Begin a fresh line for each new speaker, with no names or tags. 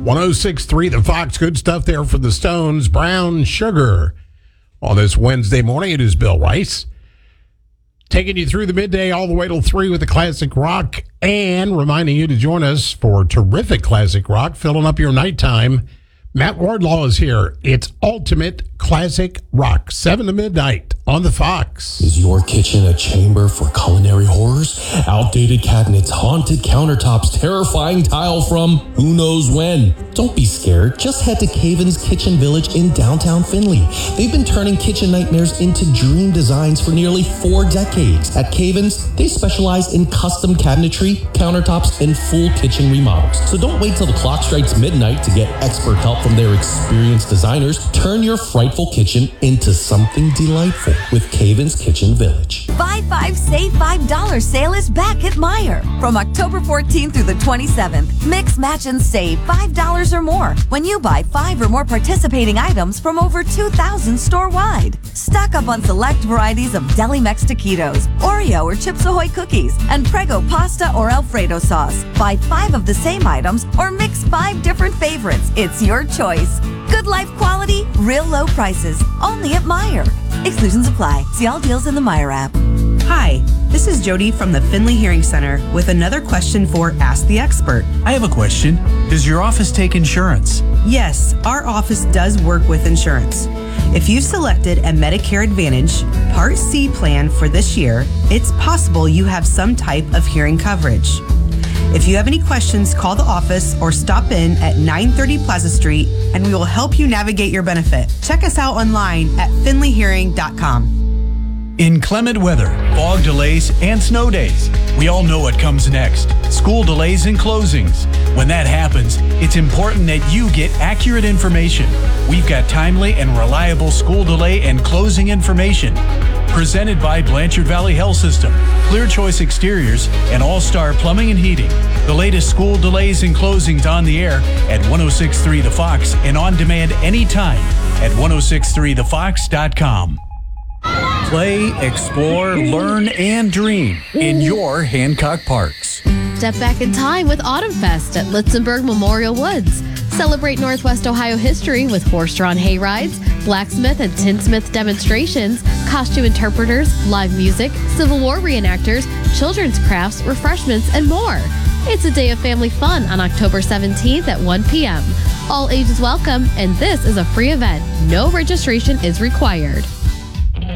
106.3 The Fox. Good stuff there for the Stones. Brown Sugar. On this Wednesday morning, it is Bill Rice. Taking you through the midday all the way till 3 with the classic rock. And reminding you to join us for terrific classic rock. Filling up your nighttime. Matt Wardlaw is here. It's Ultimate Classic Rock. 7 to midnight on the Fox.
Is your kitchen a chamber for culinary horrors? Outdated cabinets, haunted countertops, terrifying tile from who knows when? Don't be scared. Just head to Caven's Kitchen Village in downtown Findlay. They've been turning kitchen nightmares into dream designs for nearly 4 decades. At Caven's, they specialize in custom cabinetry, countertops, and full kitchen remodels. So don't wait till the clock strikes midnight to get expert help from their experienced designers. Turn your frightful kitchen into something delightful with Caven's Kitchen Village.
Buy 5, save $5 sale is back at Meijer. From October 14th through the 27th, mix, match, and save $5 or more when you buy 5 or more participating items from over 2,000 store-wide. Stock up on select varieties of Deli Mex taquitos, Oreo or Chips Ahoy cookies, and Prego pasta or Alfredo sauce. Buy 5 of the same items or mix 5 different favorites. It's your choice. Good life quality, real low prices. Only at Meijer. Exclusions apply. See all deals in the Meijer app.
Hi, this is Jody from the Findlay Hearing Center with another question for Ask the Expert.
I have a question. Does your office take insurance?
Yes, our office does work with insurance. If you've selected a Medicare Advantage Part C plan for this year, it's possible you have some type of hearing coverage. If you have any questions, call the office or stop in at 930 Plaza Street and we will help you navigate your benefit. Check us out online at findlayhearing.com.
Inclement weather, fog delays, and snow days. We all know what comes next. School delays and closings. When that happens, it's important that you get accurate information. We've got timely and reliable school delay and closing information. Presented by Blanchard Valley Health System, Clear Choice Exteriors, and All-Star Plumbing and Heating. The latest school delays and closings on the air at 106.3 The Fox and on demand anytime at 1063thefox.com. Play, explore, learn, and dream in your Hancock Parks.
Step back in time with Autumn Fest at Litzenberg Memorial Woods. Celebrate Northwest Ohio history with horse-drawn hay rides, blacksmith and tinsmith demonstrations, costume interpreters, live music, Civil War reenactors, children's crafts, refreshments, and more. It's a day of family fun on October 17th at 1 p.m. All ages welcome, and this is a free event. No registration is required.